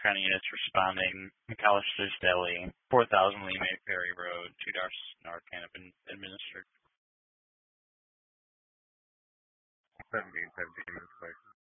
Trenton units responding. McAllister's Deli, 4000 Lee Perry Road, 2 Narcan have been administered. 1717 is correct.